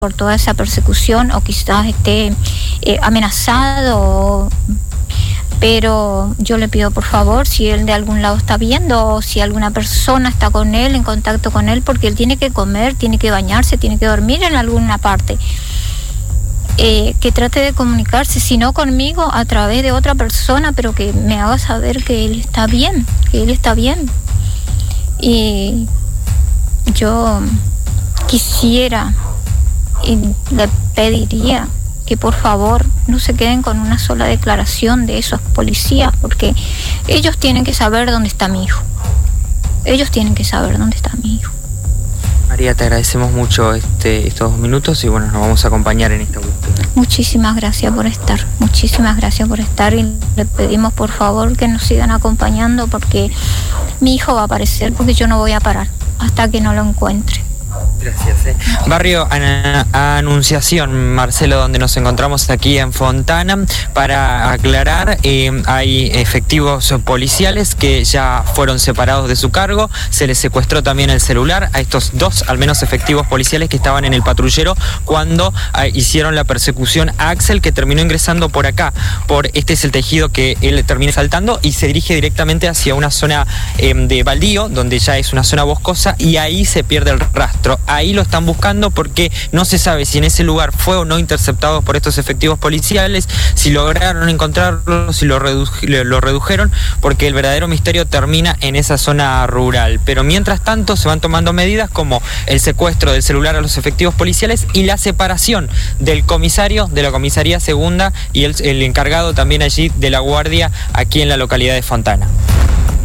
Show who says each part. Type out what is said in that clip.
Speaker 1: por toda esa persecución, o quizás esté amenazado, pero yo le pido por favor, si él de algún lado está viendo, o si alguna persona está con él, en contacto con él, porque él tiene que comer, tiene que bañarse, tiene que dormir en alguna parte, que trate de comunicarse, si no conmigo, a través de otra persona, pero que me haga saber que él está bien, Y yo quisiera y le pediría que por favor no se queden con una sola declaración de esos policías, porque ellos tienen que saber dónde está mi hijo.
Speaker 2: María, te agradecemos mucho estos 2 minutos y bueno, nos vamos a acompañar en esta búsqueda.
Speaker 1: Muchísimas gracias por estar y le pedimos por favor que nos sigan acompañando, porque mi hijo va a aparecer, porque yo no voy a parar hasta que no lo encuentre.
Speaker 2: Gracias. Barrio Anunciación, Marcelo, donde nos encontramos aquí en Fontana. Para aclarar, hay efectivos policiales que ya fueron separados de su cargo. Se les secuestró también el celular a estos 2, al menos, efectivos policiales que estaban en el patrullero cuando hicieron la persecución a Axel, que terminó ingresando por acá. Este es el tejido que él termina saltando y se dirige directamente hacia una zona de baldío, donde ya es una zona boscosa, y ahí se pierde el rastro. Ahí lo están buscando porque no se sabe si en ese lugar fue o no interceptado por estos efectivos policiales, si lograron encontrarlo, si lo redujeron, porque el verdadero misterio termina en esa zona rural. Pero mientras tanto se van tomando medidas como el secuestro del celular a los efectivos policiales y la separación del comisario de la comisaría segunda y el encargado también allí de la guardia aquí en la localidad de Fontana.